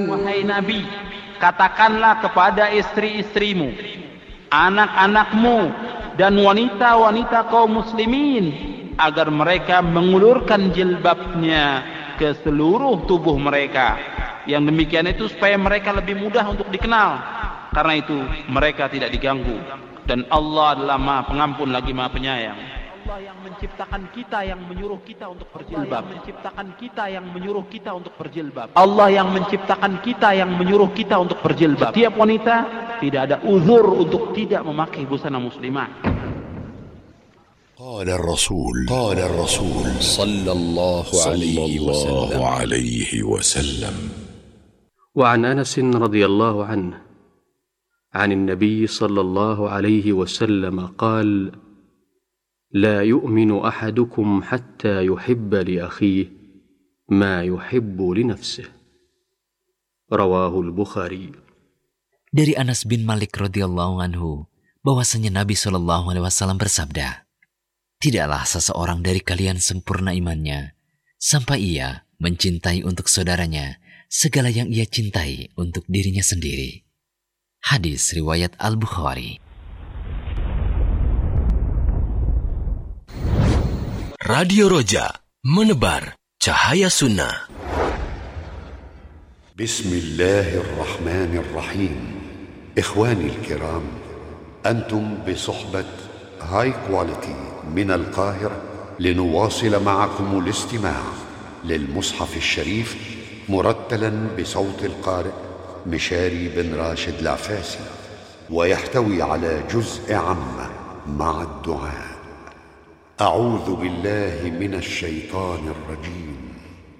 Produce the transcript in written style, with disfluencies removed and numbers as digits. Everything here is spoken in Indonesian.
Wahai Nabi, katakanlah kepada istri-istrimu, anak-anakmu, dan wanita-wanita kaum muslimin agar mereka mengulurkan jilbabnya ke seluruh tubuh mereka. Yang demikian itu supaya mereka lebih mudah untuk dikenal. Karena itu mereka tidak diganggu. Dan Allah adalah Maha Pengampun lagi Maha Penyayang. Allah yang menciptakan kita yang menyuruh kita untuk berjilbab. Allah yang menciptakan kita yang menyuruh kita untuk berjilbab. Setiap wanita tidak ada uzur untuk tidak memakai busana muslimah. قال الرسول صلى الله عليه وسلم وعن أنس رضي الله عنه عن النبي صلى الله عليه وسلم قال: لا يؤمن أحدكم حتى يحب لأخيه ما يحب لنفسه. رواه البخاري. Dari Anas bin Malik radhiyallahu anhu bahwasanya Nabi sallallahu alaihi wasallam bersabda, tidaklah seseorang dari kalian sempurna imannya sampai ia mencintai untuk saudaranya segala yang ia cintai untuk dirinya sendiri. Hadis riwayat Al-Bukhari. Radio Roja, menebar cahaya sunnah. Bismillahirrahmanirrahim. Ikhwani al-kiram, antum بصحبة هاي كواليتي من القاهرة لنواصل معكم الاستماع للمصحف الشريف مرتلا بصوت القارئ مشاري بن راشد العفاسي، ويحتوي على جزء عامة مع الدعاء. أعوذ بالله من الشيطان الرجيم.